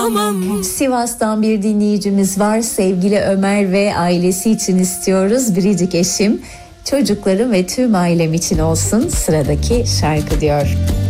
Sivas'tan bir dinleyicimiz var. Sevgili Ömer ve ailesi için istiyoruz. Biricik eşim, çocuklarım ve tüm ailem için olsun sıradaki şarkı diyor.